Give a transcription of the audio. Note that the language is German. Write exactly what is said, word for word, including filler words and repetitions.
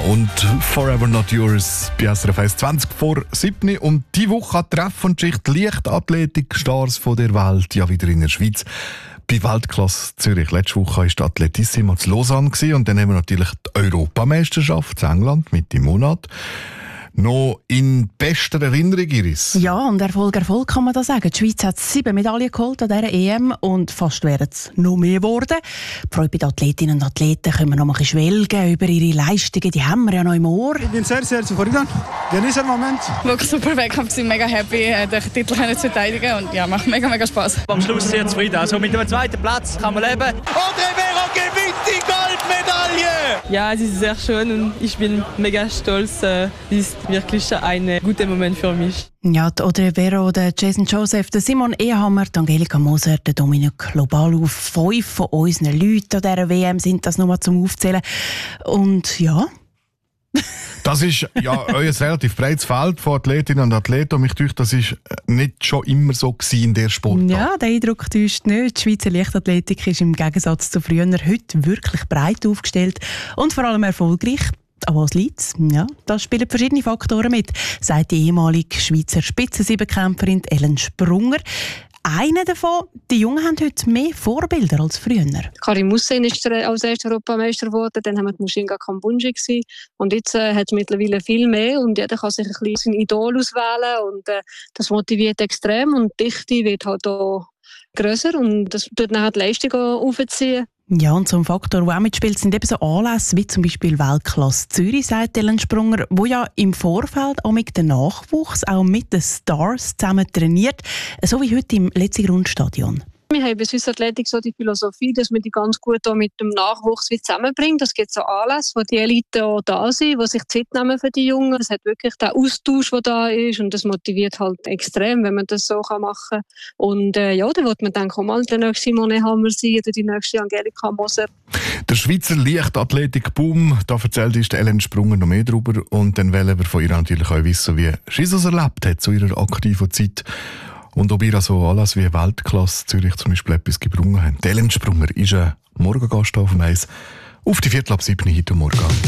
und Forever Not Yours bei S R F eins zwanzig vor sieben. Und diese Woche hat Treff und Schicht Leichtathletik-Stars von der Welt ja wieder in der Schweiz. Bei Weltklasse Zürich. Letzte Woche war die Atletissima zu Lausanne und dann haben wir natürlich die Europameisterschaft in England Mitte Monat. Noch in bester Erinnerung, Iris. Ja, und Erfolg, Erfolg kann man da sagen. Die Schweiz hat sieben Medaillen geholt an dieser E M und fast wären es noch mehr geworden. Die Freude bei den Athletinnen und Athleten können wir noch mal ein bisschen schwelgen über ihre Leistungen. Die haben wir ja noch im Ohr. Ich bin sehr, sehr zufrieden. Genieße den Moment. Wirklich super Wettkampf, ich bin mega happy, den Titel zu verteidigen und ja, macht mega, mega Spaß. Am Schluss sehr zufrieden. Also mit dem zweiten Platz kann man leben. Und Rivero gewinnt die Goldmedaille! Ja, es ist sehr schön und ich bin mega stolz. Es ist wirklich ein guter Moment für mich. Ja, die Audrey Vero, der Jason Joseph, der Simon Ehammer, die Angelika Moser, der Dominik Lobalu, fünf von unseren Leuten an dieser W M sind das nochmal zum Aufzählen. Und ja... Das ist ja euer relativ breites Feld von Athletinnen und Athleten. Und mich denke, das ist nicht schon immer so gewesen in der Sportart. Ja, der Eindruck täuscht nicht. Die Schweizer Leichtathletik ist im Gegensatz zu früher heute wirklich breit aufgestellt und vor allem erfolgreich. Aber was liegt's? Ja, da spielen verschiedene Faktoren mit, sagt die ehemalige Schweizer Spitzensiebenkämpferin Ellen Sprunger. Einer davon, die Jungen haben heute mehr Vorbilder als früher. Karim Hussein ist als erster Europameister geworden, dann haben wir Mushinga Kambunji gewesen. Und jetzt äh, hat es mittlerweile viel mehr und jeder kann sich ein bisschen sein Idol auswählen und äh, das motiviert extrem und die Dichte wird halt auch grösser und das tut dann die Leistung aufziehen. Ja, und so ein Faktor, der auch mitspielt, sind eben so Anlässe wie zum Beispiel Weltklasse Zürich, sagt Ellen Sprunger, wo ja im Vorfeld auch mit dem Nachwuchs, auch mit den Stars zusammen trainiert, so wie heute im letzten Grundstadion. Wir haben bei Swiss Athletic so die Philosophie, dass man die ganz gut auch mit dem Nachwuchs zusammenbringt. Es gibt so Anlässe, wo die Elite auch da sind, die sich Zeit nehmen für die Jungen. Es hat wirklich den Austausch, der da ist und das motiviert halt extrem, wenn man das so machen kann. Und äh, ja, dann wird man dann auch mal der nächste Simon Ehammer sein oder die nächste Angelika Moser. Der Schweizer Leichtathletik-Boom, da erzählt ist Ellen Sprunger noch mehr darüber und dann wollen wir von ihr natürlich auch wissen, wie sie es erlebt hat zu ihrer aktiven Zeit. Und ob ihr also alles wie Weltklasse Zürich zum Beispiel etwas gebrungen habt. Ellen Sprunger ist ein Morgengast auf dem Eis auf die Viertel ab sieben heute Morgen.